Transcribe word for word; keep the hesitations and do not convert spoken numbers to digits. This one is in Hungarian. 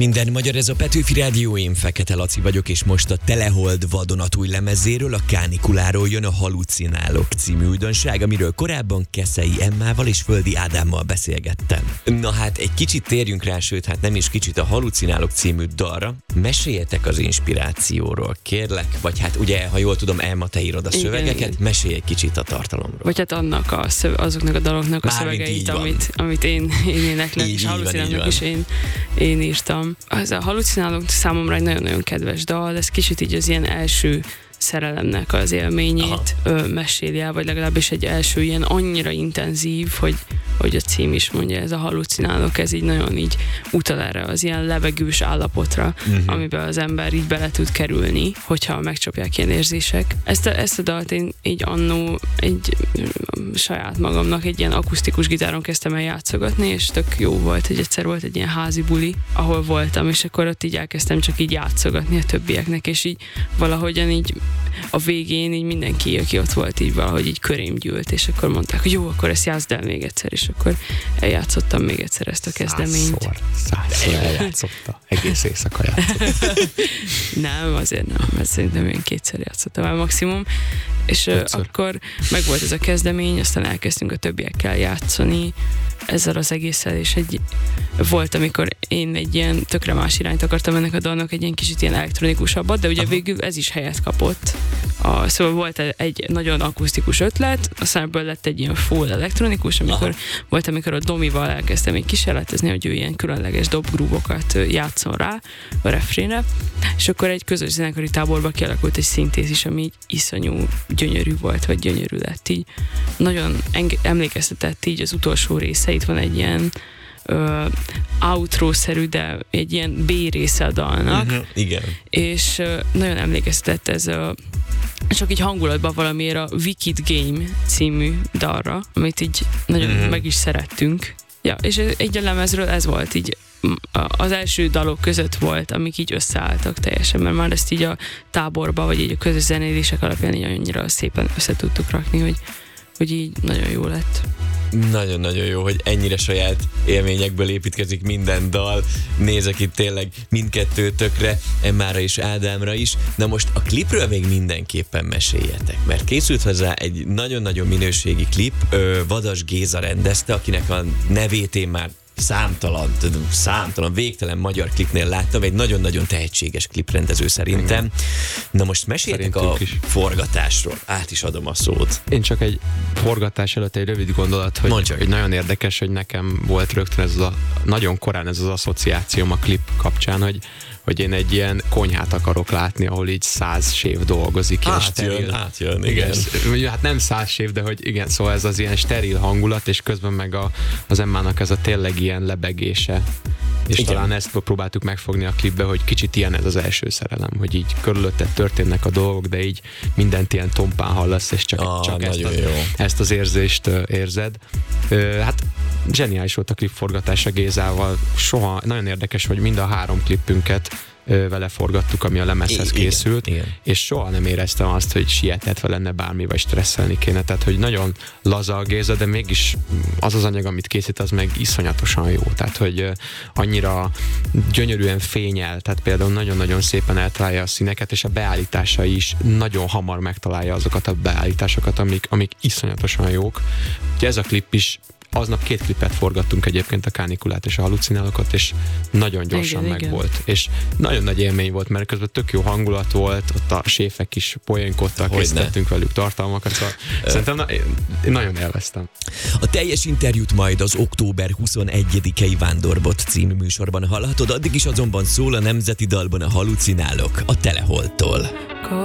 Minden magyar, ez a Petőfi Rádió, én Fekete Laci vagyok, és most a Telehold vadonatúj lemezéről, a Kánikuláról jön a Halucinálok című újdonság, amiről korábban Keszei Emmával és Földi Ádámmal beszélgettem. Na hát egy kicsit térjünk rá, sőt, hát nem is kicsit a Halucinálok című dalra. Meséljetek az inspirációról, kérlek, vagy hát ugye, ha jól tudom, Emma, te írod a igen, szövegeket, igen. Mesélj egy kicsit a tartalomról. Vagy hát annak a szöv- azoknak a daloknak a Mármint szövegeit, amit, amit én, én éneklek, és Halucinálok is én, én írtam. Az a Halucinálok számomra egy nagyon-nagyon kedves dal, ez kicsit így az ilyen első szerelemnek az élményét ö, meséli el, vagy legalábbis egy első ilyen annyira intenzív, hogy, hogy a cím is mondja, ez a Halucinálok, ez így nagyon így utal erre az ilyen levegős állapotra, uh-huh. amiben az ember így bele tud kerülni, hogyha megcsapják ilyen érzések. Ezt a, ezt a dalt én így annó egy saját magamnak egy ilyen akusztikus gitáron kezdtem el játszogatni, és tök jó volt, hogy egyszer volt egy ilyen házi buli, ahol voltam, és akkor ott így elkezdtem csak így játszogatni a többieknek, és így valahogyan így a végén így mindenki, aki ott volt, így valahogy így körém gyűlt, és akkor mondták, hogy jó, akkor ezt játszd el még egyszer, és akkor eljátszottam még egyszer ezt a kezdeményt. Százszor, százszor eljátszotta. Egész éjszaka játszotta. Nem, azért nem, mert szerintem én kétszer játszottam el maximum, és uh, akkor megvolt ez a kezdemény, aztán elkezdtünk a többiekkel játszani ezzel az egésszel, és egy, volt, amikor én egy ilyen tökre más irányt akartam ennek a dalnak, egy ilyen kicsit ilyen elektronikusabbat, de ugye Aha. végül ez is helyet kapott. A, szóval volt egy nagyon akusztikus ötlet, aztán ebből lett egy ilyen full elektronikus, amikor Aha. volt, amikor a Domival elkezdtem egy kísérletezni, hogy ő ilyen különleges dobgrúvokat játszon rá a refrénre, és akkor egy közös zenekari táborba kialakult egy szintézis, ami így iszonyú gyönyörű volt, vagy gyönyörű lett. Így nagyon enge- emlékeztetett így az utolsó része, itt van egy ilyen Uh, outro-szerű, de egy ilyen B része a dalnak. Uh-huh, igen. És uh, nagyon emlékeztetett ez a csak így hangulatban valamiért a Wicked Game című dalra, amit így nagyon uh-huh. meg is szerettünk. Ja, és egy a lemezről ez volt így az első dalok között volt, amik így összeálltak teljesen, mert már ezt így a táborba, vagy így a közös zenélések alapján így annyira szépen össze tudtuk rakni, hogy, hogy így nagyon jó lett. Nagyon-nagyon jó, hogy ennyire saját élményekből építkezik minden dal. Nézek itt tényleg mindkettő tökre, Emmára és Ádámra is. Na most a klipről még mindenképpen meséljetek, mert készült hozzá egy nagyon-nagyon minőségi klip, Vadas Géza rendezte, akinek a nevét én már számtalan, számtalan, végtelen magyar klipnél láttam, egy nagyon-nagyon tehetséges kliprendező szerintem. Na most meséljetek a is. forgatásról. Át is adom a szót. Én csak egy forgatás előtt egy rövid gondolat, hogy, hogy nagyon érdekes, hogy nekem volt rögtön ez a, nagyon korán ez az asszociációm a klip kapcsán, hogy hogy én egy ilyen konyhát akarok látni, ahol így száz séf dolgozik. Átjön, átjön, igen. igen. Hát nem száz séf, de hogy igen, szóval ez az ilyen steril hangulat, és közben meg a, az Emmának ez a tényleg ilyen lebegése. És igen. talán ezt próbáltuk megfogni a klipbe, hogy kicsit ilyen ez az első szerelem, hogy így körülötted történnek a dolgok, de így mindent ilyen tompán hallasz, és csak, ah, csak ezt, a, ezt az érzést uh, érzed. Uh, hát zseniális volt a klip forgatása Gézával. Soha, nagyon érdekes, hogy mind a három klipünket vele forgattuk, ami a lemezhez I- készült, igen, igen. és soha nem éreztem azt, hogy sietetve lenne bármi, vagy stresszelni kéne. Tehát, hogy nagyon laza a Géza, de mégis az az anyag, amit készít, az meg iszonyatosan jó. Tehát, hogy annyira gyönyörűen fényel, tehát például nagyon-nagyon szépen eltalálja a színeket, és a beállítása is nagyon hamar megtalálja azokat a beállításokat, amik, amik iszonyatosan jók. Úgyhogy ez a klip is aznap két klipet forgattunk egyébként, a Kánikulát és a Halucinálokat, és nagyon gyorsan meg volt. És nagyon nagy élmény volt, mert közben tök jó hangulat volt, ott a séfek is poénkodtak, készítettünk velük tartalmakat, szóval szerintem na, én nagyon élveztem. A teljes interjút majd az október huszonegyedikei Vándorbot című műsorban hallhatod, addig is azonban szól a nemzeti dalban a Halucinálok a Teleholdtól.